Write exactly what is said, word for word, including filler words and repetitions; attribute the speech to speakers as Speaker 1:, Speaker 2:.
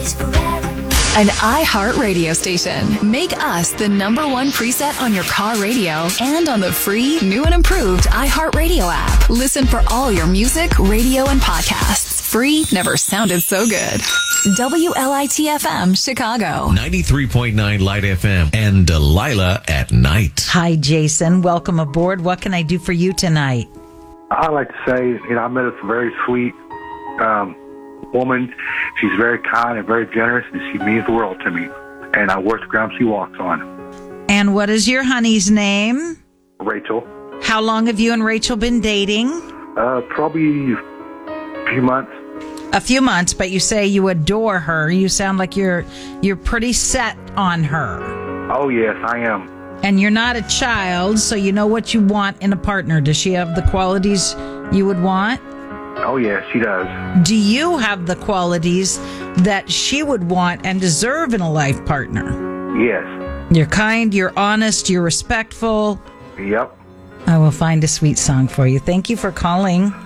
Speaker 1: An iHeart radio station. Make us the number one preset on your car radio and on the free, new and improved iHeart Radio app. Listen for all your music, radio, and podcasts. Free never sounded so good. W L I T F M, Chicago.
Speaker 2: ninety-three point nine Light F M and Delilah at night.
Speaker 3: Hi, Jason. Welcome aboard. What can I do for you tonight?
Speaker 4: I like to say, you know, I met a very sweet um, woman. She's very kind and very generous, and she means the world to me. And I work the ground she walks on.
Speaker 3: And what is your honey's name?
Speaker 4: Rachel.
Speaker 3: How long have you and Rachel been dating?
Speaker 4: Uh, probably a few months.
Speaker 3: A few months, but you say you adore her. You sound like you're you're pretty set on her.
Speaker 4: Oh, yes, I am.
Speaker 3: And you're not a child, so you know what you want in a partner. Does she have the qualities you would want?
Speaker 4: Oh, yes, she does.
Speaker 3: Do you have the qualities that she would want and deserve in a life partner?
Speaker 4: Yes.
Speaker 3: You're kind, you're honest, you're respectful.
Speaker 4: Yep.
Speaker 3: I will find a sweet song for you. Thank you for calling.